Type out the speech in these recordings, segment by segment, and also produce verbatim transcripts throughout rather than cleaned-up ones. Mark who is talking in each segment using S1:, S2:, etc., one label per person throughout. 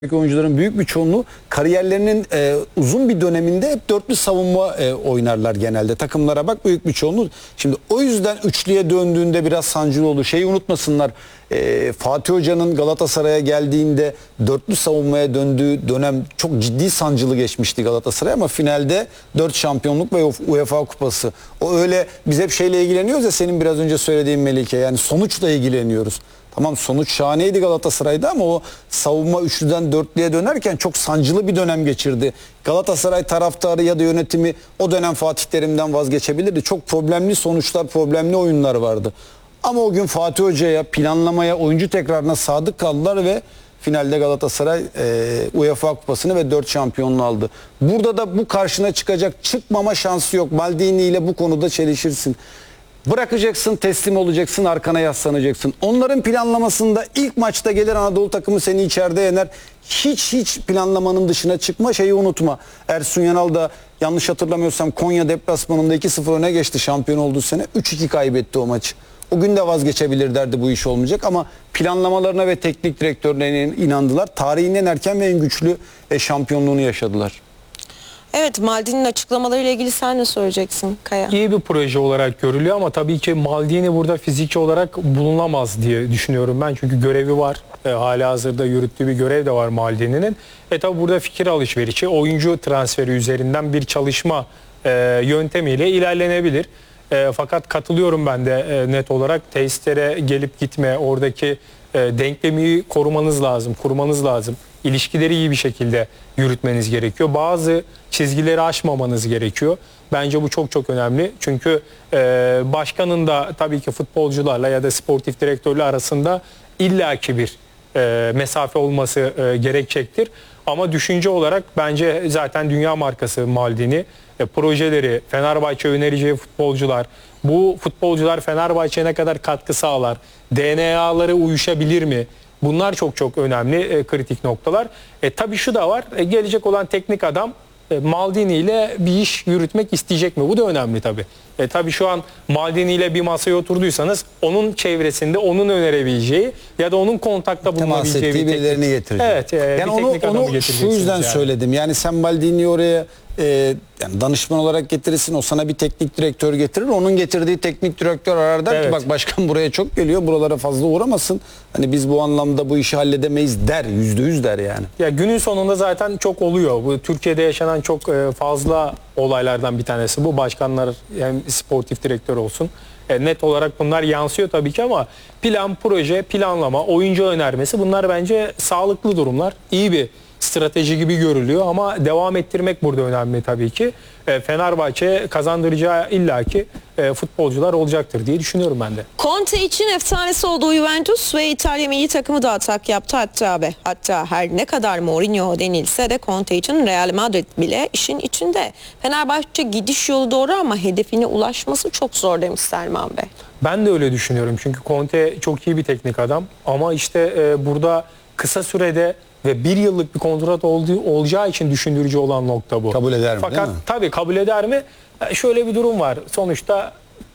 S1: oyuncuların büyük bir çoğunluğu kariyerlerinin e, uzun bir döneminde hep dörtlü savunma e, oynarlar genelde. Takımlara bak, büyük bir çoğunluğu. Şimdi o yüzden üçlüye döndüğünde biraz sancılı oldu. Şeyi unutmasınlar. E, Fatih Hoca'nın Galatasaray'a geldiğinde dörtlü savunmaya döndüğü dönem çok ciddi sancılı geçmişti Galatasaray, ama finalde dört şampiyonluk ve UEFA kupası. O öyle, biz hep şeyle ilgileniyoruz ya, senin biraz önce söylediğin Melike, yani sonuçla ilgileniyoruz. Tamam, sonuç şahaneydi Galatasaray'da, ama o savunma üçlüden dörtlüye dönerken çok sancılı bir dönem geçirdi. Galatasaray taraftarı ya da yönetimi o dönem Fatih Terim'den vazgeçebilirdi. Çok problemli sonuçlar, problemli oyunlar vardı. Ama o gün Fatih Hoca'ya, planlamaya, oyuncu tekrarına sadık kaldılar ve finalde Galatasaray e, UEFA kupasını ve dört şampiyonluğu aldı. Burada da bu karşına çıkacak, çıkmama şansı yok. Maldini ile bu konuda çelişirsin. Bırakacaksın, teslim olacaksın, arkana yaslanacaksın. Onların planlamasında ilk maçta gelir Anadolu takımı seni içeride yener. Hiç hiç planlamanın dışına çıkma, şeyi unutma. Ersun Yanal da yanlış hatırlamıyorsam Konya deplasmanında iki sıfır öne geçti, şampiyon olduğu sene. üç iki kaybetti o maçı. O gün de vazgeçebilir derdi, bu iş olmayacak, ama planlamalarına ve teknik direktörlerine inandılar. Tarihin en erken ve en güçlü şampiyonluğunu yaşadılar.
S2: Evet, Maldini'nin açıklamalarıyla ilgili sen ne söyleyeceksin Kaya?
S3: İyi bir proje olarak görülüyor, ama tabii ki Maldini burada fiziki olarak bulunamaz diye düşünüyorum ben. Çünkü görevi var. E, halihazırda yürüttüğü bir görev de var Maldini'nin. E tabii burada fikir alışverişi, oyuncu transferi üzerinden bir çalışma e, yöntemiyle ilerlenebilir. E, fakat katılıyorum ben de e, net olarak tesislere gelip gitme, oradaki e, denklemi korumanız lazım, kurmanız lazım. İlişkileri iyi bir şekilde yürütmeniz gerekiyor. Bazı çizgileri aşmamanız gerekiyor. Bence bu çok çok önemli. Çünkü e, başkanın da tabii ki futbolcularla ya da sportif direktörle arasında illaki bir e, mesafe olması e, gerekecektir. Ama düşünce olarak bence zaten dünya markası Maldini. E, projeleri, Fenerbahçe önereceği futbolcular, bu futbolcular Fenerbahçe'ye ne kadar katkı sağlar? D N A'ları uyuşabilir mi? Bunlar çok çok önemli, e, kritik noktalar. E, tabii şu da var, e, gelecek olan teknik adam e, Maldini ile bir iş yürütmek isteyecek mi? Bu da önemli tabii. E, tabii şu an Maldini ile bir masaya oturduysanız onun çevresinde onun önerebileceği ya da onun kontakta bulunabileceği bir
S1: birilerini getirecek.
S3: Evet, e,
S1: yani
S3: bir
S1: onu,
S3: teknik adamı
S1: onu şu yüzden
S3: yani.
S1: söyledim. Yani sen Maldini'yi oraya e, yani danışman olarak getirirsin, o sana bir teknik direktör getirir. Onun getirdiği teknik direktör arar, der evet. ki bak başkan buraya çok geliyor, buralara fazla uğramasın. Hani biz bu anlamda bu işi halledemeyiz der, yüzde yüz der yani.
S3: Ya günün sonunda zaten çok oluyor. Bu Türkiye'de yaşanan çok fazla olaylardan bir tanesi bu. Başkanlar hem sportif direktör olsun. E, net olarak bunlar yansıyor tabii ki, ama plan, proje, planlama, oyuncu önermesi, bunlar bence sağlıklı durumlar. İyi bir strateji gibi görülüyor, ama devam ettirmek burada önemli tabii ki. E, Fenerbahçe kazandıracağı illaki e, futbolcular olacaktır diye düşünüyorum ben de.
S2: Conte için efsanesi olduğu Juventus ve İtalya milli takımı da atak yaptı hatta be. Hatta her ne kadar Mourinho denilse de Conte için Real Madrid bile işin içinde. Fenerbahçe gidiş yolu doğru, ama hedefine ulaşması çok zor demiş Selman Bey.
S3: Ben de öyle düşünüyorum, çünkü Conte çok iyi bir teknik adam, ama işte e, burada kısa sürede ve bir yıllık bir kontrat olduğu, olacağı için düşündürücü olan nokta bu.
S1: Kabul eder mi?
S3: Fakat tabii kabul eder mi? Şöyle bir durum var. Sonuçta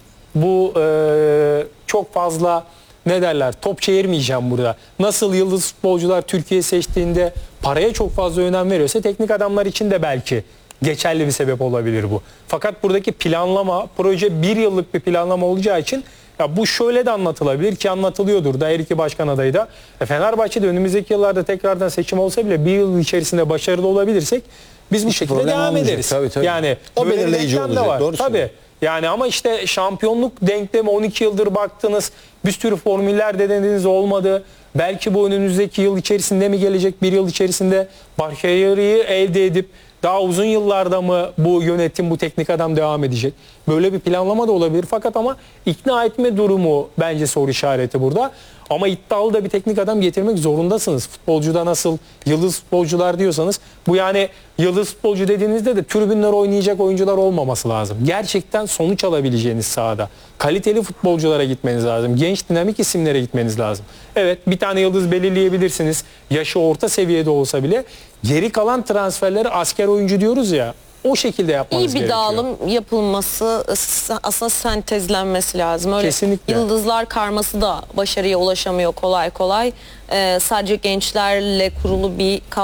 S3: bu e, çok fazla, ne derler, top çevirmeyeceğim burada. Nasıl yıldız futbolcular Türkiye seçtiğinde paraya çok fazla önem veriyorsa, teknik adamlar için de belki geçerli bir sebep olabilir bu. Fakat buradaki planlama, proje bir yıllık bir planlama olacağı için, ya bu şöyle de anlatılabilir ki anlatılıyordur da her iki başkan adayı da. E Fenerbahçe'de önümüzdeki yıllarda tekrardan seçim olsa bile bir yıl içerisinde başarılı olabilirsek biz bu
S1: Hiç
S3: şekilde devam
S1: olmayacak.
S3: ederiz.
S1: Tabii, tabii.
S3: Yani
S1: o belirleyici olacak.
S3: De var.
S1: Doğru
S3: tabii. Yani ama işte şampiyonluk denklemi, on iki yıldır baktınız, bir sürü formüller de denediniz, olmadı. Belki bu önümüzdeki yıl içerisinde mi gelecek, bir yıl içerisinde başarıyı elde edip daha uzun yıllarda mı bu yönetim, bu teknik adam devam edecek? Böyle bir planlama da olabilir. Fakat ama ikna etme durumu bence soru işareti burada. Ama iddialı da bir teknik adam getirmek zorundasınız. Futbolcuda nasıl yıldız futbolcular diyorsanız, bu yani yıldız futbolcu dediğinizde de tribünler oynayacak oyuncular olmaması lazım. Gerçekten sonuç alabileceğiniz sahada kaliteli futbolculara gitmeniz lazım. Genç dinamik isimlere gitmeniz lazım. Evet, bir tane yıldız belirleyebilirsiniz. Yaşı orta seviyede olsa bile, geri kalan transferleri asker oyuncu diyoruz ya, o şekilde yapmanız
S2: İyi bir
S3: gerekiyor.
S2: dağılım yapılması, aslında sentezlenmesi lazım. Öyle
S3: Kesinlikle.
S2: Yıldızlar karması da başarıya ulaşamıyor kolay kolay. Ee, sadece gençlerle kurulu bir